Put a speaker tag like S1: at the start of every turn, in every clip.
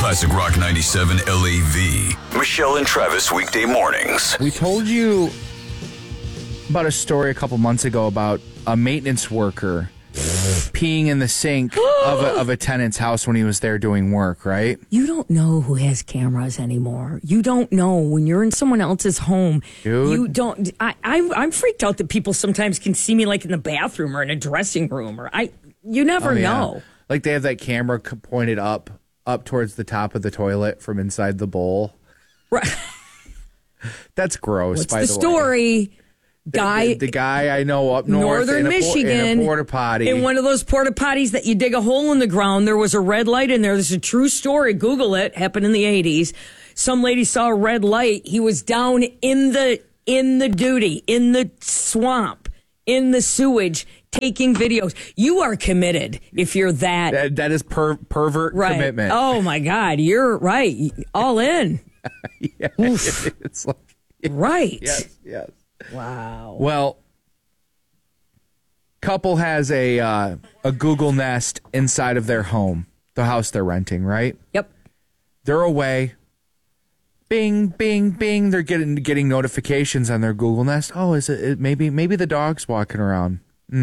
S1: Classic Rock 97 LAV. Michelle and Travis weekday mornings.
S2: We told you about a story a couple months ago about a maintenance worker peeing in the sink of a tenant's house when he was there doing work, right?
S3: You don't know who has cameras anymore. You don't know when you're in someone else's home.
S2: Dude.
S3: You don't. I'm freaked out that people sometimes can see me like in the bathroom or in a dressing room you never know.
S2: Like they have that camera pointed up towards the top of the toilet from inside the bowl.
S3: Right.
S2: That's gross.
S3: What's
S2: by
S3: the
S2: the
S3: story?
S2: way. The guy I know up north
S3: Northern Michigan,
S2: in a porta potty.
S3: In one of those porta potties that you dig a hole in the ground, there was a red light in there. This is a true story. Google it. Happened in the 80s. Some lady saw a red light. He was down in the duty, in the swamp, in the sewage, taking videos. You are committed if you're that.
S2: That is pervert commitment.
S3: Oh my God, you're right. All in.
S2: Yeah, it's like
S3: right.
S2: Yes.
S3: Wow.
S2: Well, couple has a Google Nest inside of their home, the house they're renting, right?
S3: Yep.
S2: They're away. Bing, bing, bing. They're getting notifications on their Google Nest. Oh, is it maybe the dog's walking around?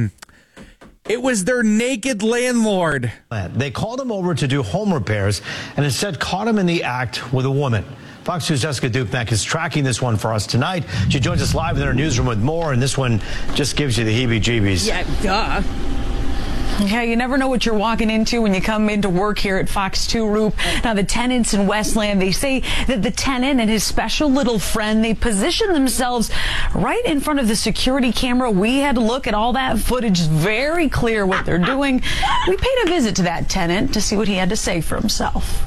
S2: It was their naked landlord.
S4: They called him over to do home repairs and instead caught him in the act with a woman. Fox News' Jessica Dupnack is tracking this one for us tonight. She joins us live in our newsroom with more, and this one just gives you the heebie-jeebies.
S3: Yeah, duh.
S5: Yeah, you never know what you're walking into when you come into work here at Fox 2 Roop. Now, the tenants in Westland, they say that the tenant and his special little friend, they position themselves right in front of the security camera. We had to look at all that footage. Very clear what they're doing. We paid a visit to that tenant to see what he had to say for himself.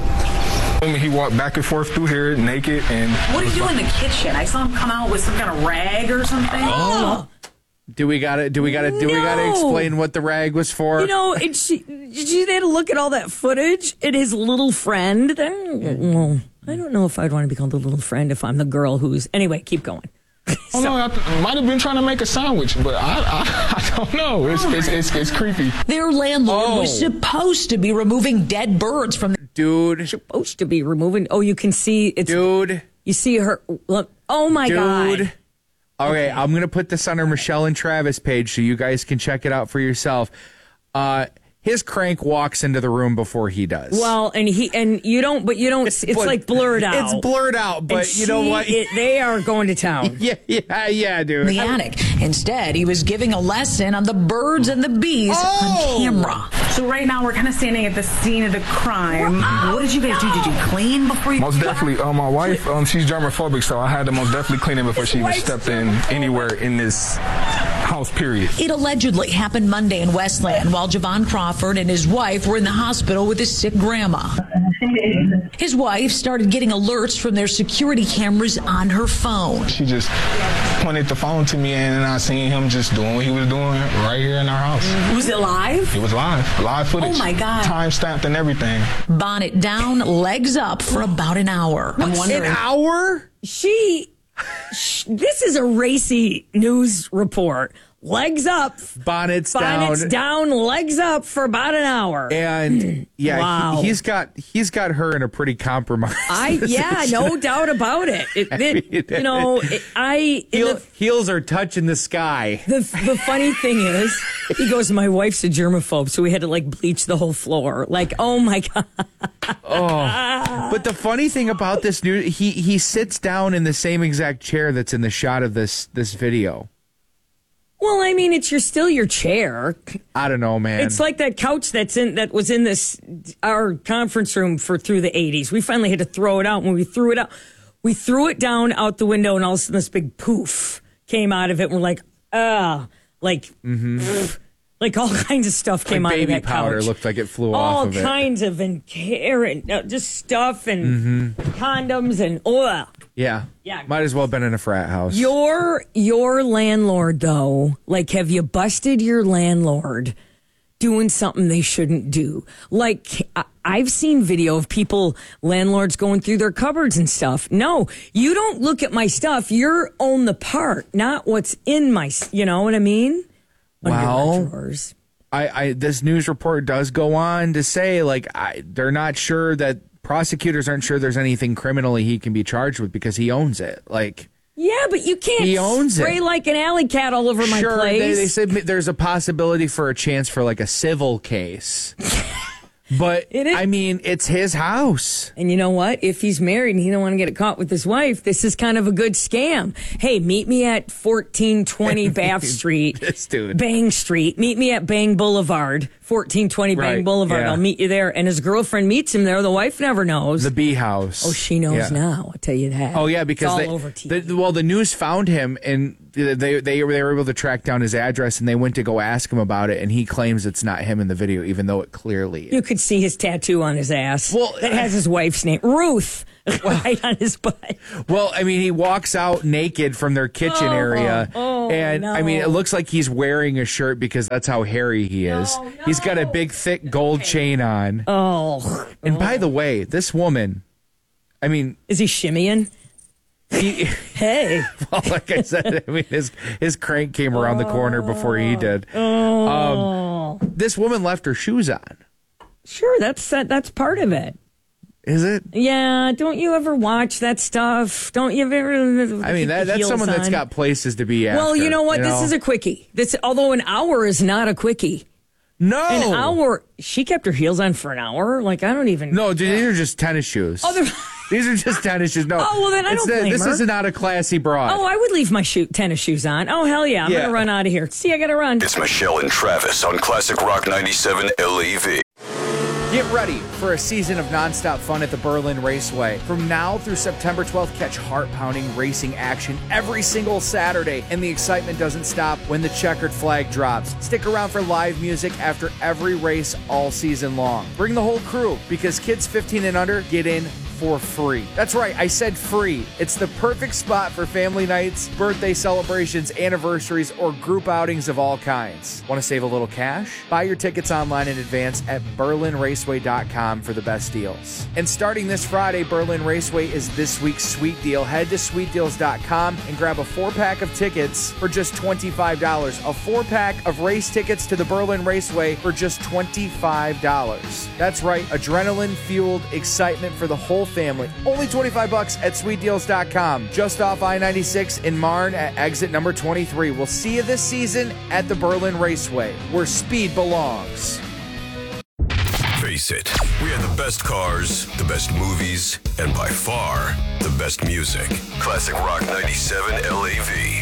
S6: He walked back and forth through here naked. And
S7: what did you do in the kitchen? I saw him come out with some kind of rag or something.
S3: Oh.
S2: Do we gotta explain what the rag was for?
S3: You know, you had to look at all that footage and his little friend. Well, I don't know if I'd want to be called the little friend if I'm the girl who's... Anyway, keep going.
S6: Oh, no, I might have been trying to make a sandwich, but I don't know. It's creepy.
S7: Their landlord was supposed to be removing dead birds from the...
S2: Dude.
S3: Supposed to be removing... Oh, you can see...
S2: Dude.
S3: You see her... Look. Oh, my God.
S2: Okay, I'm going to put this on our Michelle and Travis page so you guys can check it out for yourself. His crank walks into the room before he does.
S3: Well, you don't, it's like blurred out.
S2: It's blurred out, but you know what?
S3: They are going to town.
S2: Yeah, dude.
S7: The attic. Instead, he was giving a lesson on the birds and the bees on camera. So right now, we're kind of standing at the scene of the crime. What did you guys do? Did you clean before you...
S6: Most definitely. My wife, she's germophobic, so I had to most definitely clean it before she even stepped in anywhere in this house, period.
S7: It allegedly happened Monday in Westland while Javon Crawford and his wife were in the hospital with his sick grandma. His wife started getting alerts from their security cameras on her phone.
S6: She just pointed the phone to me, and I seen him just doing what he was doing right here in our house.
S7: Was it live?
S6: It was live footage.
S7: Oh my God.
S6: Time stamped and everything.
S7: Bonnet down, legs up for about an hour. I'm wondering.
S2: An hour?
S3: This is a racy news report. Legs up.
S2: Bonnets
S3: down, legs up for about an hour.
S2: And yeah,
S3: wow.
S2: he's got her in a pretty compromised position.
S3: No doubt about it.
S2: Heels are touching the sky.
S3: The funny thing is, he goes, my wife's a germaphobe, so we had to bleach the whole floor. Oh my God.
S2: But the funny thing about this news, he sits down in the same exact chair that's in the shot of this video.
S3: Well, I mean, it's still your chair.
S2: I don't know, man.
S3: It's like that couch that was in our conference room through the 80s. We finally had to throw it out. When we threw it out, we threw it down out the window, and all of a sudden this big poof came out of it. We're like, like all kinds of stuff came out of that couch. Baby
S2: powder looked like it flew
S3: all
S2: off of it.
S3: All kinds of just stuff and condoms and oil.
S2: Yeah. Might as well have been in a frat house.
S3: Your landlord, though, have you busted your landlord doing something they shouldn't do? I've seen video of landlords going through their cupboards and stuff. No, you don't look at my stuff. You're on the part, not what's in my, you know what I mean?
S2: Well, this news report does go on to say, they're not sure that prosecutors aren't sure there's anything criminally he can be charged with because he owns it. Like,
S3: yeah, but you can't
S2: he owns
S3: spray
S2: it.
S3: like an alley cat all over my place.
S2: They said there's a possibility for a chance for like a civil case. But, I mean, it's his house.
S3: And you know what? If he's married and he don't want to get it caught with his wife, this is kind of a good scam. Hey, meet me at 1420 Bath Street.
S2: This dude.
S3: Bang Street. Meet me at Bang Boulevard. 1420 Bang Boulevard.
S2: Yeah.
S3: I'll meet you there. And his girlfriend meets him there. The wife never knows.
S2: The Bee House.
S3: Oh, she knows now. I'll tell you that.
S2: Oh, yeah, because
S3: it's all over TV.
S2: the news found him, and they were able to track down his address, and they went to go ask him about it, and he claims it's not him in the video, even though it clearly is.
S3: You could see his tattoo on his ass.
S2: Well,
S3: that has his wife's name, Ruth, right on his butt.
S2: Well, I mean, he walks out naked from their kitchen area, and
S3: no.
S2: I mean, it looks like he's wearing a shirt because that's how hairy he is.
S3: No.
S2: He's got a big, thick gold chain on. And by the way, this woman, I mean,
S3: is he shimmying? Hey.
S2: Well, like I said, I mean, his crank came around the corner before he did. This woman left her shoes on.
S3: Sure, that's part of it.
S2: Is it?
S3: Yeah. Don't you ever watch that stuff? Don't you ever?
S2: I mean, that's someone that's got places to be at.
S3: Well, you know what? This is a quickie. Although an hour is not a quickie.
S2: No.
S3: An hour. She kept her heels on for an hour? Like, I don't even.
S2: No, dude, these are just tennis shoes. These are just tennis shoes. No.
S3: Oh, well, then I don't blame
S2: This
S3: her.
S2: is not a classy broad.
S3: Oh, I would leave my tennis shoes on. Oh, hell yeah. I'm going to run out of here. See, I got to run.
S1: It's Michelle and Travis on Classic Rock 97 LAV.
S2: Get ready for a season of nonstop fun at the Berlin Raceway. From now through September 12th, catch heart-pounding racing action every single Saturday, and the excitement doesn't stop when the checkered flag drops. Stick around for live music after every race all season long. Bring the whole crew, because kids 15 and under get in for free. That's right, I said free. It's the perfect spot for family nights, birthday celebrations, anniversaries, or group outings of all kinds. Want to save a little cash? Buy your tickets online in advance at berlinraceway.com for the best deals. And starting this Friday, Berlin Raceway is this week's sweet deal. Head to sweetdeals.com and grab a 4-pack of tickets for just $25. A 4-pack of race tickets to the Berlin Raceway for just $25. That's right, adrenaline-fueled excitement for the whole family. Only $25 at sweetdeals.com. Just off I-96 in Marne at exit number 23. We'll see you this season at the Berlin Raceway, where speed belongs.
S1: Face it, we had the best cars, the best movies, and by far, the best music. Classic Rock 97 LAV.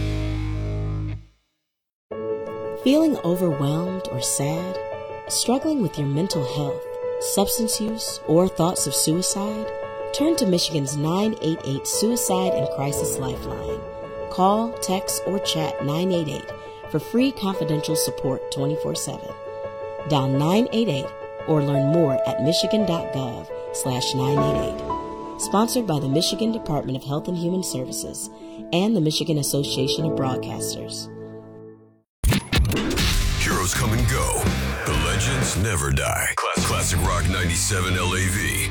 S8: Feeling overwhelmed or sad? Struggling with your mental health, substance use, or thoughts of suicide? Turn to Michigan's 988 Suicide and Crisis Lifeline. Call, text, or chat 988 for free confidential support 24/7. Dial 988 or learn more at michigan.gov/988. Sponsored by the Michigan Department of Health and Human Services and the Michigan Association of Broadcasters.
S1: Heroes come and go. The legends never die. Classic Rock 97 LAV.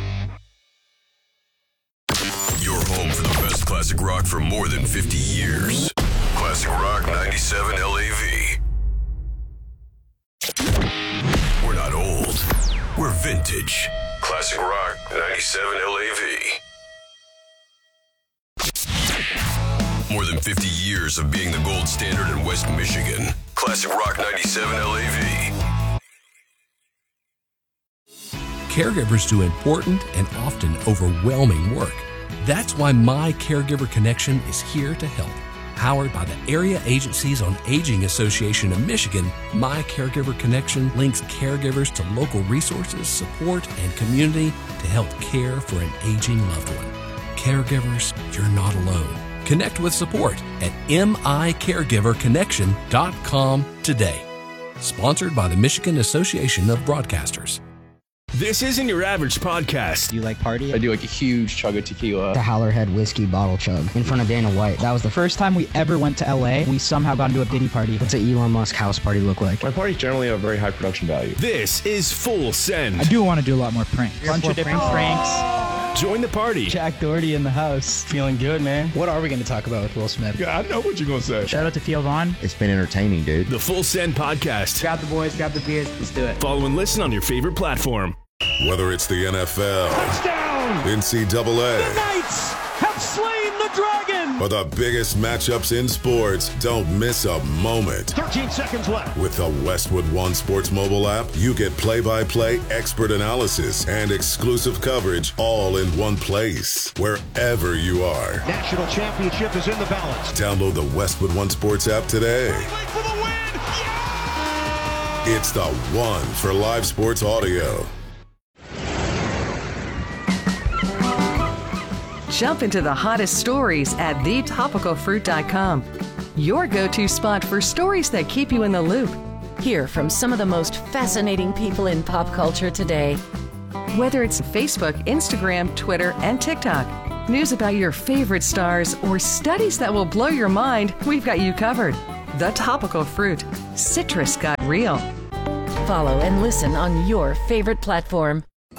S1: Your home for the best classic rock for more than 50 years. Classic Rock 97 LAV. We're not old. We're vintage. Classic Rock 97 LAV. More than 50 years of being the gold standard in West Michigan. Classic Rock 97 LAV.
S9: Caregivers do important and often overwhelming work. That's why My Caregiver Connection is here to help. Powered by the Area Agencies on Aging Association of Michigan, My Caregiver Connection links caregivers to local resources, support, and community to help care for an aging loved one. Caregivers, you're not alone. Connect with support at micaregiverconnection.com today. Sponsored by the Michigan Association of Broadcasters.
S10: This isn't your average podcast.
S11: Do you like party?
S12: I do like a huge chug of tequila.
S11: The Howlerhead whiskey bottle chug in front of Dana White. That was the first time we ever went to LA. We somehow got into a Diddy party. What's an Elon Musk house party look like?
S10: My parties generally have a very high production value. This is Full Send.
S11: I do want to do a lot more pranks. A bunch of different pranks.
S10: Join the party.
S11: Jack Doherty in the house. Feeling good, man. What are we going to talk about with Will Smith?
S10: Yeah, I know what you're going to say.
S11: Shout out to Theo Vaughn.
S13: It's been entertaining, dude.
S10: The Full Send podcast.
S11: Grab the boys, grab the beers. Let's do it.
S10: Follow and listen on your favorite platform.
S1: Whether it's the NFL,
S13: NCAA.
S14: The Knights have slain the dragon.
S13: For the biggest matchups in sports, don't miss a moment.
S14: 13 seconds left.
S13: With the Westwood One Sports mobile app, you get play-by-play expert analysis and exclusive coverage all in one place, wherever you are.
S14: National championship is in the balance.
S13: Download the Westwood One Sports app today.
S14: For the win. Yeah!
S13: It's the one for live sports audio.
S15: Jump into the hottest stories at thetopicalfruit.com. Your go-to spot for stories that keep you in the loop.
S16: Hear from some of the most fascinating people in pop culture today.
S15: Whether it's Facebook, Instagram, Twitter, and TikTok, news about your favorite stars, or studies that will blow your mind, we've got you covered. The Topical Fruit. Citrus got real.
S16: Follow and listen on your favorite platform.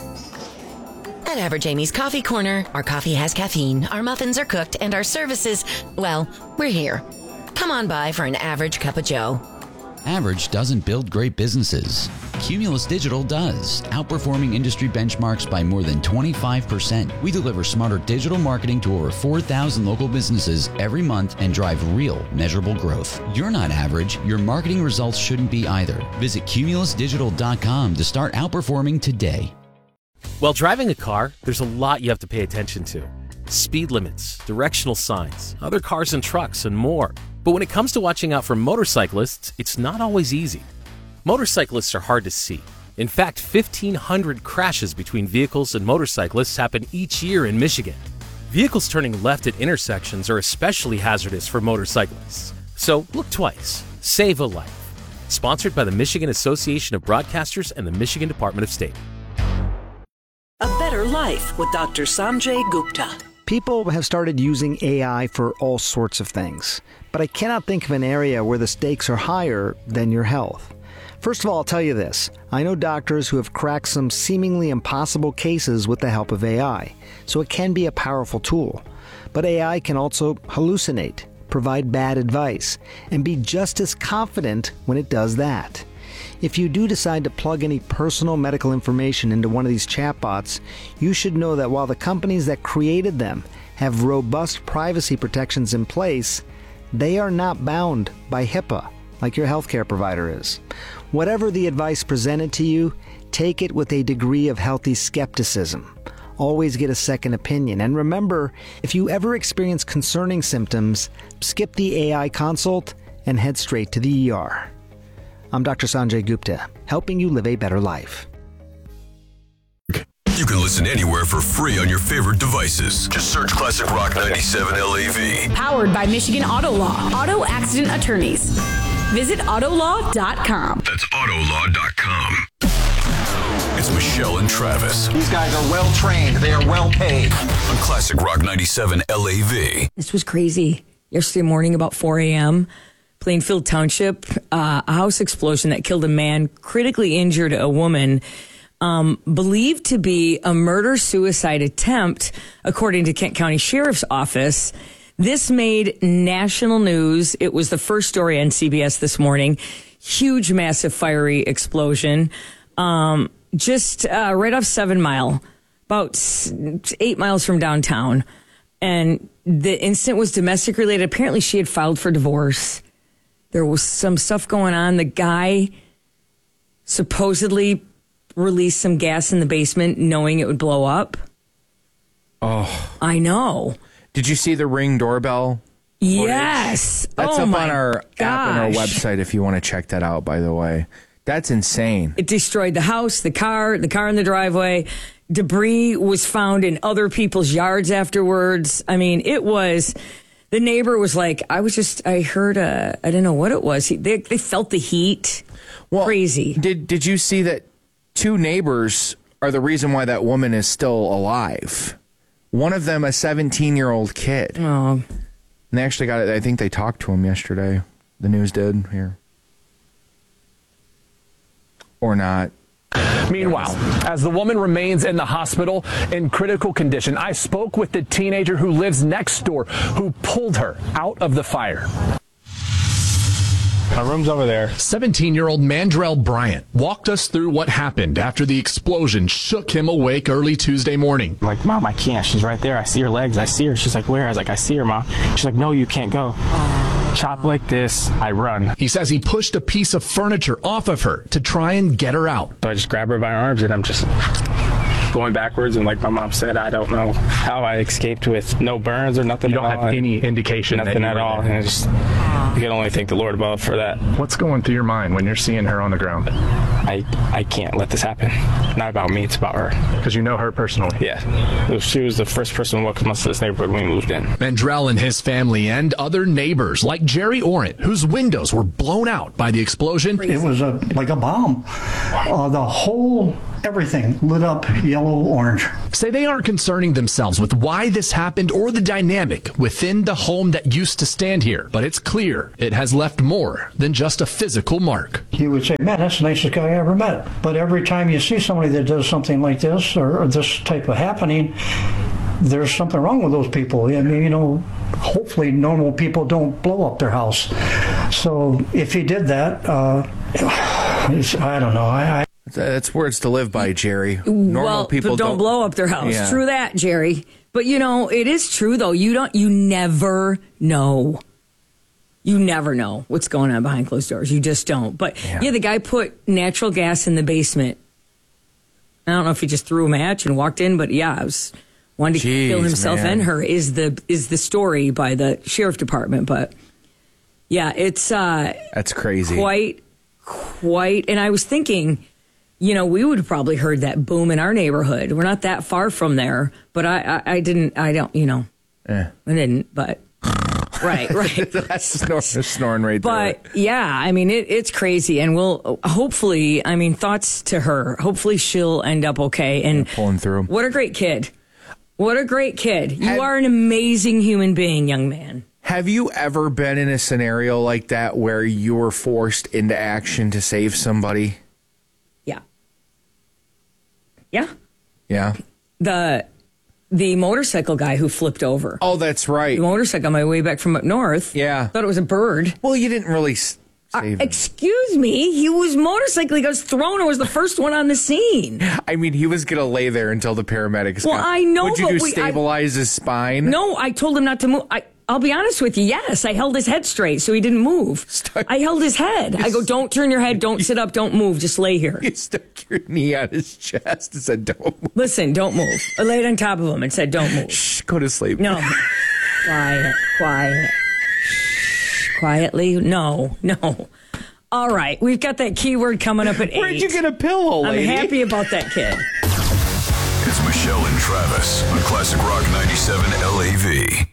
S17: At Average Amy's Coffee Corner, our coffee has caffeine, our muffins are cooked, and our services, well, we're here. Come on by for an average cup of joe.
S18: Average doesn't build great businesses. Cumulus Digital does, outperforming industry benchmarks by more than 25%. We deliver smarter digital marketing to over 4,000 local businesses every month and drive real, measurable growth. You're not average. Your marketing results shouldn't be either. Visit cumulusdigital.com to start outperforming today.
S19: While driving a car, there's a lot you have to pay attention to. Speed limits, directional signs, other cars and trucks, and more. But when it comes to watching out for motorcyclists, it's not always easy. Motorcyclists are hard to see. In fact, 1,500 crashes between vehicles and motorcyclists happen each year in Michigan. Vehicles turning left at intersections are especially hazardous for motorcyclists. So look twice. Save a life. Sponsored by the Michigan Association of Broadcasters and the Michigan Department of State.
S20: A Better Life with Dr. Sanjay Gupta.
S21: People have started using AI for all sorts of things, but I cannot think of an area where the stakes are higher than your health. First of all, I'll tell you this. I know doctors who have cracked some seemingly impossible cases with the help of AI, so it can be a powerful tool. But AI can also hallucinate, provide bad advice, and be just as confident when it does that. If you do decide to plug any personal medical information into one of these chatbots, you should know that while the companies that created them have robust privacy protections in place, they are not bound by HIPAA like your healthcare provider is. Whatever the advice presented to you, take it with a degree of healthy skepticism. Always get a second opinion. And remember, if you ever experience concerning symptoms, skip the AI consult and head straight to the ER. I'm Dr. Sanjay Gupta, helping you live a better life.
S1: You can listen anywhere for free on your favorite devices. Just search Classic Rock 97 LAV.
S22: Powered by Michigan Auto Law. Auto accident attorneys. Visit autolaw.com.
S1: That's autolaw.com. It's Michelle and Travis.
S23: These guys are well trained. They are well paid.
S1: On Classic Rock 97 LAV.
S3: This was crazy. Yesterday morning about 4 a.m., Plainfield Township, a house explosion that killed a man, critically injured a woman, believed to be a murder-suicide attempt, according to Kent County Sheriff's Office. This made national news. It was the first story on CBS this morning. Huge, massive, fiery explosion. Just right off 7 Mile, about 8 miles from downtown. And the incident was domestic related. Apparently, she had filed for divorce. There was some stuff going on. The guy supposedly released some gas in the basement knowing it would blow up.
S2: Oh.
S3: I know.
S2: Did you see the Ring doorbell footage?
S3: Yes.
S2: That's
S3: up
S2: on
S3: my
S2: our app and our
S3: gosh.
S2: website if you want to check that out, by the way. That's insane.
S3: It destroyed the house, the car in the driveway. Debris was found in other people's yards afterwards. I mean, it was... The neighbor was like, I heard, I didn't know what it was. They felt the heat.
S2: Well,
S3: crazy.
S2: Did you see that 2 neighbors are the reason why that woman is still alive? One of them, a 17-year-old kid.
S3: Oh.
S2: And they actually got it. I think they talked to him yesterday. The news did here. Or not.
S24: Meanwhile, as the woman remains in the hospital in critical condition, I spoke with the teenager who lives next door who pulled her out of the fire.
S4: My room's over there.
S5: 17-year-old Mandrell Bryant walked us through what happened after the explosion shook him awake early Tuesday morning.
S4: Like, Mom, I can't. She's right there. I see her legs. I see her. She's like, where? I was like, I see her, Mom. She's like, no, you can't go. Chop like this, I run.
S5: He says he pushed a piece of furniture off of her to try and get her out.
S4: So I just grab her by her arms and I'm just going backwards, and like my mom said, I don't know how I escaped with no burns or nothing.
S5: You don't have any indication.
S4: Nothing at all. And you can only thank the Lord above for that.
S5: What's going through your mind when you're seeing her on the ground?
S4: I can't let this happen. Not about me, it's about her.
S5: Because you know her personally?
S4: Yeah. She was the first person to welcome us to this neighborhood when we moved in.
S5: Mandrell and his family and other neighbors, like Jerry Orant, whose windows were blown out by the explosion.
S6: It was like a bomb. The whole everything lit up yellow-orange.
S5: Say they aren't concerning themselves with why this happened or the dynamic within the home that used to stand here, but it's clear it has left more than just a physical mark.
S6: You would say, man, that's the nicest guy I ever met. But every time you see somebody that does something like this or this type of happening, there's something wrong with those people. I mean, hopefully normal people don't blow up their house. So if he did that, I don't know.
S2: That's words to live by, Jerry. Normal people
S3: don't blow up their house. Yeah. True that, Jerry. But it is true though. You never know. You never know what's going on behind closed doors. You just don't. But yeah, the guy put natural gas in the basement. I don't know if he just threw a match and walked in, but yeah, I was wanting to kill himself and her is the story by the sheriff department. But yeah, it's
S2: that's crazy.
S3: Quite. And I was thinking, we would have probably heard that boom in our neighborhood. We're not that far from there, but I didn't, I didn't, but right.
S2: That's snoring right there.
S3: But yeah, I mean, it's crazy. And we'll hopefully, thoughts to her. Hopefully she'll end up okay. And
S2: pulling through.
S3: What a great kid. What a great kid. You are an amazing human being, young man.
S2: Have you ever been in a scenario like that where you were forced into action to save somebody? Yeah.
S3: The motorcycle guy who flipped over.
S2: Oh, that's right.
S3: The motorcycle on my way back from up north.
S2: Yeah.
S3: Thought it was a bird.
S2: Well, you didn't really save him.
S3: Excuse me. He was motorcycling. He was thrown. I was the first one on the scene.
S2: He was going to lay there until the paramedics got.
S3: I know.
S2: Would you stabilize his spine?
S3: No, I told him not to move. I'll be honest with you. Yes, I held his head straight so he didn't move. I held his head. I go, don't turn your head. Don't sit up. Don't move. Just lay here.
S2: You stuck your knee on his chest and said, don't move.
S3: Listen, don't move. I laid on top of him and said, don't move.
S2: Shh, go to sleep.
S3: No. Quiet. Shh, quietly. No. All right. We've got that keyword coming up at 8.
S2: Where'd you get a pillow, lady?
S3: I'm happy about that kid.
S1: It's Michelle and Travis on Classic Rock 97 LAV.